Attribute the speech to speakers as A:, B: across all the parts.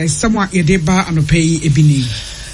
A: Somewhat Yedeba and pay Ebini.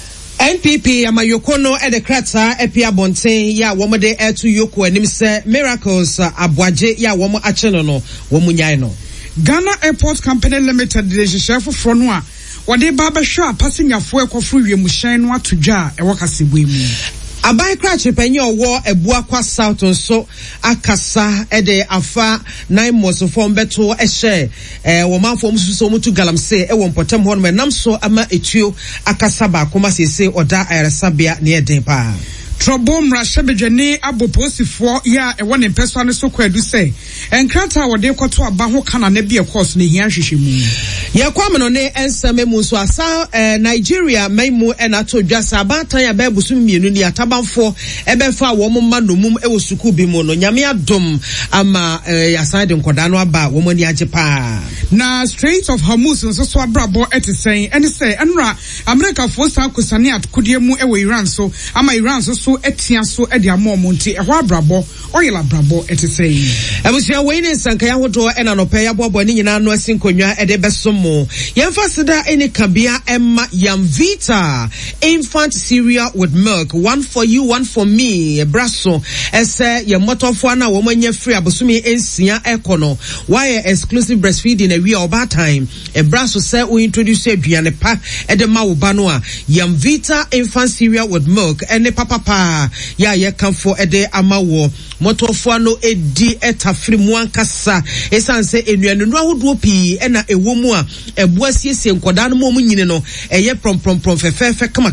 B: NPP Amayokono Edekrata Epia Bonte ya womade etu yoko enimse Miracles Abwaje ya womo achenono womunyaino.
A: Ghana Airport Company Limited de chef fronwa wade baba sha passenger fo ekofru wiemushan no atodwa e wakasebwe mu.
B: Abai krache penye owo Ebuakwa South nso akasa ede afa 9 months for mbeto ehye womanfo mususo mutu galamse e wo mpotem ho no menam so ama etuo akasa ba koma sese oda ayaresabia ne eden pa.
A: Trobom Rashabejane Aboposifo ya one person so kwadu say enkrata wode kwato aba ho kana na bia course ne hia hwehwemu
B: ya kwamno ne ensame mu so asa Nigeria maimu enato dwasa abatan ya ba busum mienu ni atabanfo ebefa wo momma nomum ewo suku bi mu no nyame adom ama yasade nkoda no aba wo mani ajepa
A: na Strait of Hormuz nso so abrabo etisen ene say enra America fo sa kusane atkodie mu ewo Iran so ama Iran so etia so ede amomonti ehwa abrabo oyela abrabo etisen
B: abusia weine sankaya hodo ena no pe ya bobo ni nyina no asinkonwa ede besomo yemfa seda eni kabia emma Yamvita infant cereal with milk, one for you, one for me brasso ese ye motofo na wo manya free abosumi ensia ekono why exclusive breastfeeding a we over time e brasso say we introduce aduane pa ede ma wo ba no a Yamvita infant cereal with milk ene papa ya ye kan for ede amawo motofo no edi etafri mu ankasa esanse enuanu no ahodo pi ena ewo mu a ebua siesie nkoda no mo nyine no eye prom fefe kama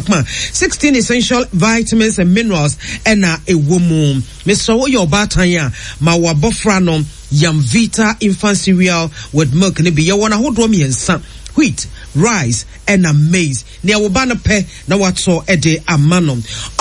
B: 16 essential vitamins and minerals ena ewo mu meso wo your batan ya ma wa bofra no Yamvita infant cereal with milk ne bi ye wona ahodo miensa wheat, rice, and maize. Nia wabana pe na watso ede amano.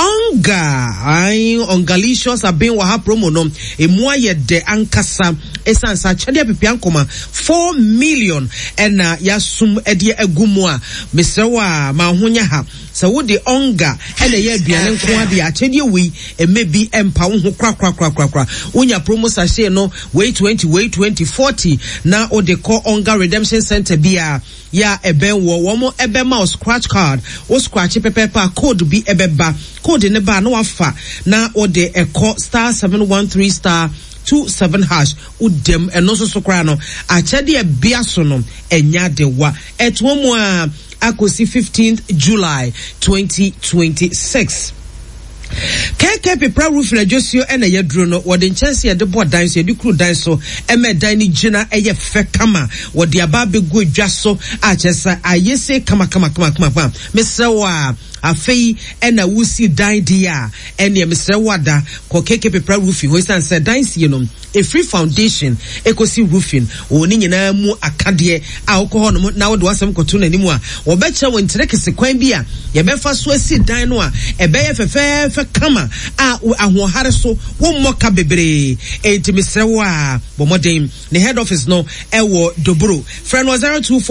B: Ongalicious abin waha promo no. Emwa ye de ankasa. Esansa chadia pipi ankoma. 4 million. Ena yasum ede egumwa. Misewa mahunya ha. Sa wudi onga. Ene ye biane nkwa di achedi wi. Maybe empa unhu kra. Unya promo sashe no. Way 20, 40. Na ode ko onga redemption center biya. Ya ebe womo ebe ma scratch card o scratch pepa code bi ebe ba code ne ba no wafa na ode eko star 713 star 27 hash udem eno so kra no achede e bia so no enya de wa etwo mu a akosi 15th July 2026 Keke pepra roof na Josio ena yedro no wode nchese yede bo dan so yede kru dan so eme dan ni gina eye fe kama wode aba begu adwa so a chesa ayese kama mesewa afei ena wusi dan dia ene mesewa da ko keke pepra roofing ho san se dan sie no a free foundation ekosi roofing oni nyina mu akade a okoho no na wode wasem koto na nimu a wo becha won tirekese kwan bi a ye befa so asi dan no a ebe ye fefe kama a ahohare so wo moka bebre entimisrewa bomoden the head office no ewo Dobro friend was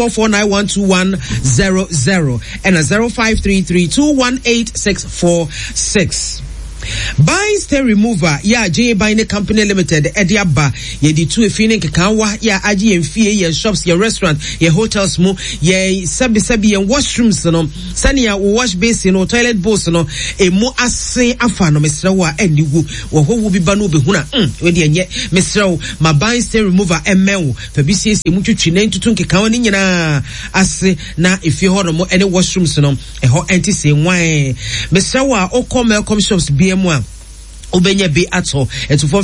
B: 0244912100 and 0533218646 Buy stay remover ya J Bine Company Limited Ediaba ye di two efini kekanwa ya aji enfie ye shops ye restaurant ye hotels mu ye sabi ye washrooms no sania wash basin no toilet bowls no emu ase afa no mesrewa eniwu wo ho bi ba no behuna we de enye mesrew ma buy stay remover emewo fa bi sie mu twetwi na ntutun kekanwa ni nyina ase na efie ho no mo ene washrooms no e ho enti se nwan mesrewa okom shops bi Obenya be ato and to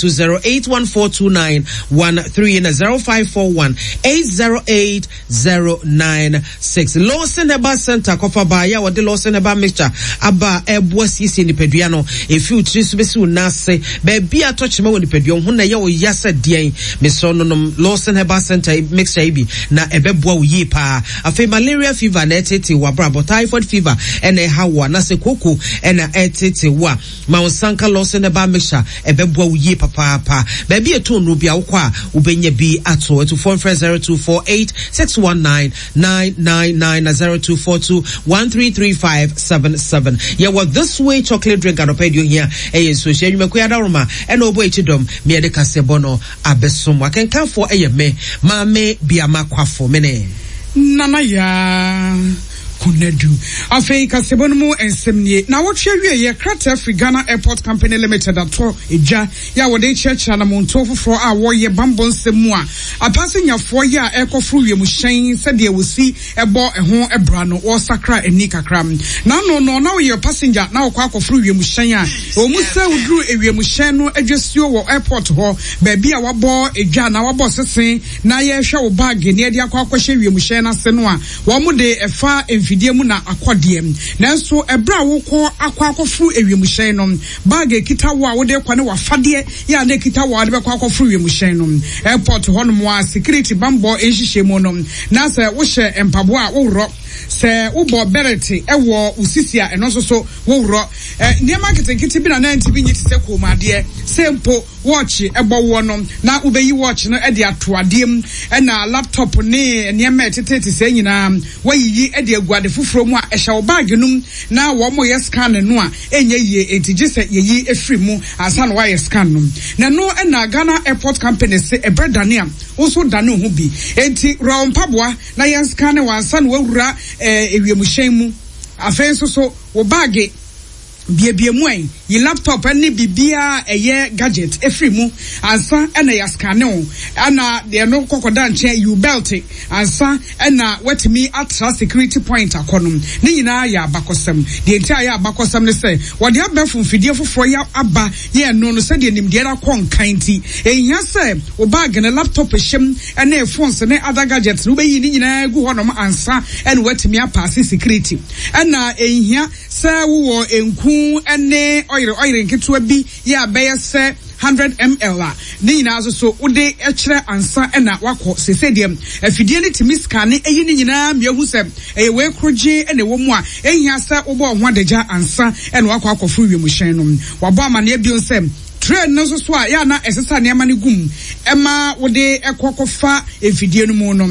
B: 4502081429113 and 0541808096 Lawson Eba Center kofa ba ya wode Lawson Eba mixture aba ebosi isi ni peduano if you treat besu nase be bia tochima woni peduon ho na ye o yasa dien me so no Lawson Eba Center mixture ibi na ebeboa wo yi pa afi malaria fever na etete wa brabo typhoid fever ene hawa na se koko ena etete wa ma sanka Lawson Eba mixture ebeboa wo yi papa ba bia to no bia wo kwa ubenya bi ato to 45024861999 yeah well this way chocolate drink anopedio here so she nyume kuya daroma ena obo echidom me de kasebono abesom wakenka for me ma me bia makwafo mene
A: nana ya Kunedu. Afei kasebo no mu ensemnie. Na wotwe wie ye Krata Free Ghana Airport Company Limited ato eja ya wode checha na monto foforo a wo ye bambon semu a apase nyafo ye a ekofru wie mu hyen sede wosi ebo eho ebra no wo sakra eni kakra. Na na wo ye passenger na wo kwa akofru wie mu hyen a o mu se wuduru ewie mu hyen no adwasuo wo airport ho ba bia wabo eja na wabo sesen na ye hwe wo bag ne ade akwa akwhye wie mu hyen ase no a wo mu de efa fidie mu na akodiem nanso ebra wo ko akofru ewiem hyen no bag ekita wo a wo de kwa ne wafade ya na ekita wo de bekwa akofru ewiem hyen no airport hono mo a security bambo enhihye mu no na se wo hye empabo a wo wro se wo bo bereti ewo usisi a eno so wo wro ne marketing kiti bi na 90 bi nyiti se komade sempo watch ebo wo no na ubeyi watch no e de atoadem na laptop ne niam etete se nyina wayiyi e de aguade fufuro mu a ehye wo bag num na wo mo ye scan no a enye yie entije se yeyi efri mu asa no wa ye scan num na no na Ghana Airport Company se ebredane a wo so dane ho bi enti ro mpaboa na ye scan ne wansa no wawura ewiem hyen mu afei so wo bag bie mu en yi laptop ani bibia eye gadget efri mu ansa na ya scan no ana de no kokoda nche you belt ansa na wetimi atra security point akonom ni nyina ya abakosam de enti ya abakosam ne se wode abafun fidie foforo ya aba ye no no se de nimde ra kon kanti ehia se o bag ne laptop hyem na phones ne other gadgets no beyi ni nyina gu honom ansa na wetimi apase security na ehia se wo enku ene oire nketua bi ya beyese 100 ml a ni nyina so ude ekire ansa na wakọ sesediam afidie ne timi scan eyi ni nyina miahu se we kroje na wo mu a ehia se wo bo ho adagya ansa na wakọ akọfru wiem hyen no wabo amane bion se train no so a ya na esesa ne amane gum ema wode ekokofa efidie no mu no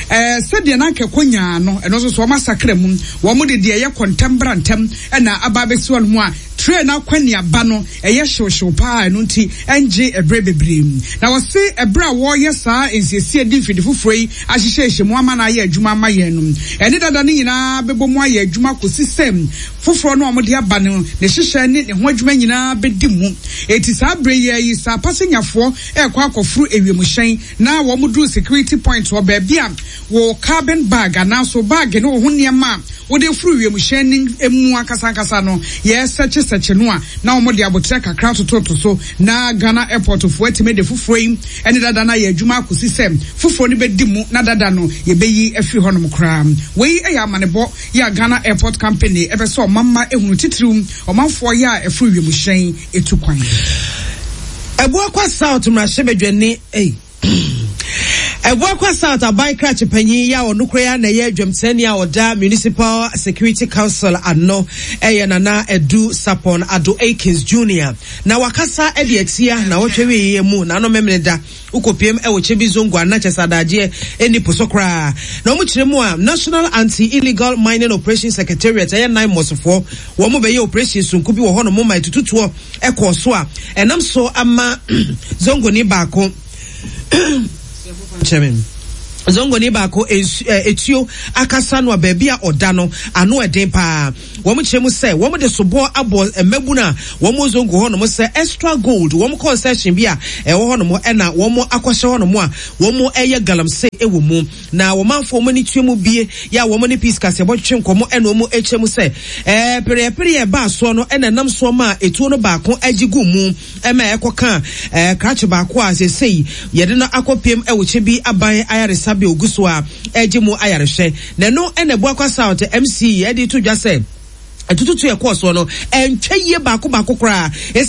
A: sede na kekonya no eno so masakra mu wo mu de ye kontembra ntem na ababesiwa no mu a train akwani aba no eye hwehwew pa no nti enje ebre bebrim na wo se ebra wo ye saa ensiesie di fidi fufuro yi ahyehye mu ama na ye adwuma ama ye no ene dada ne nyina bebo mu aye adwuma kosisem fufuro no omode aba no ne hyehye ne ho adwuma nyina bedi mu eti saa bre ye yi saa passenyafo ekwa akofuru ewiem hyen na wo mu do security point wo ba bia wo carbon bag na so bag no ho niam wo de furu ewiem hyen emu akasa no ye search no a na wo de abotre kakra toto so na Ghana Airport of wetime de fufuro yi ene dada na ye adwuma akosisem fufuro ni bedi mu na dada no ye beyi afiri honom kra wei eya amanebo ya Ghana Airport Company ebeso mama ehunu titrum omanfo ya afiri ewiem hyen etukwan Ebuakwa South mrashebedwani Ebuakwa South abai krachi panyi ya onukrea na ye dwemteni ya oda Municipal Security Council ano nana Edu Sapon Ado Akins Jr. Na wakasa edi eksia na wotwewe ye mu na no memneda ukopiem chebi zongo anache sadaje eni posokra na omuchire mu a National Anti-Illegal Mining Operation Secretariat 9 mosofo wo mu beye operation sunkubi wo hono mu mai tututuo ekoso a enam so ama zongo ni baako Chairman zongo ni bako etio akasa no baabi a odano ano eden pa wo mo kyeremu se wo mo de sobo abo emabuna wo mo zongo ho no mo se extra gold wo mo concession bi a wo ho no mo na wo mo akwahye ho no mo a wo mo eye galamse ewo mu na wo manfo mo ni tuemu bie ya wo mo ni peace kase bo twe nkomo na wo mo ekyeremu se pere ba so no na nam so ma etuo no baako agigu mu ma ekoka krache baako a sesei yede no akopiem ewo chebi aban ayaresa be oguswa ejimu ayareshe na no ene Ebuakwa South MC edi to dwa se etututu ye course no entwe ye baako kra